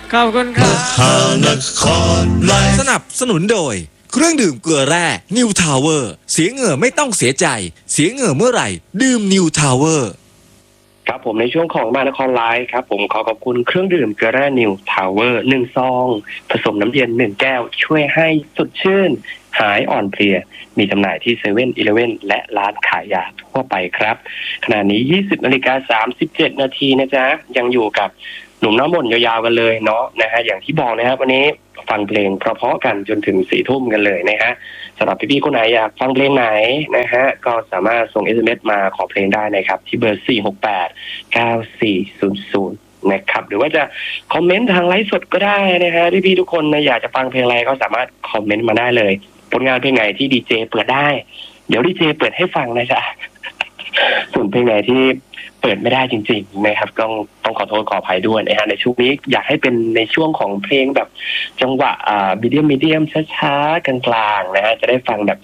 ขอบคุณครับหานครไลฟ์สนับสนุนโดยเครื่องดื่มเกลือแร่นิวทาวเวอร์เสียเหงื่อไม่ต้องเสียใจเสียเหงื่อเมื่อไหร่ดื่มนิวทาวเวอร์ครับผมในช่วงของมานครไลฟ์ครับผมขอบคุณเครื่องดื่มเกลือแร่นิวทาวเวอร์1 ซองผสมน้ำเย็น1 แก้วช่วยให้สดชื่นหายอ่อนเพลียมีจำหน่ายที่7-Eleven และร้านขายยาทั่วไปครับขณะนี้ 20:37 นาทีนะจ๊ะยังอยู่กับหนุ่มน้ำมนต์ยาวๆกันเลยเนาะนะฮะอย่างที่บอกนะครับวันนี้ฟังเพลงเพราะๆกันจนถึง4 ทุ่มกันเลยนะฮะสำหรับพี่ๆคนไหนอยากฟังเพลงไหนนะฮะก็สามารถส่ง SMS มาขอเพลงได้นะครับที่เบอร์4689400นะครับหรือว่าจะคอมเมนต์ทางไลฟ์สดก็ได้นะฮะพี่ๆทุกคนนะอยากจะฟังเพลงอะไรก็สามารถคอมเมนต์มาได้เลยผลงานเพลงไหนที่ดีเจเปิดได้เดี๋ยวดีเจเปิดให้ฟังนะจ๊ะส่วนเพลงไหนที่เปิดไม่ได้จริงๆนะครับต้องขอโทษขออภัยด้วยนะฮะในช่วงนี้อยากให้เป็นในช่วงของเพลงแบบจังหวะมีเดียมช้าๆกลางๆนะฮะจะได้ฟังแบบ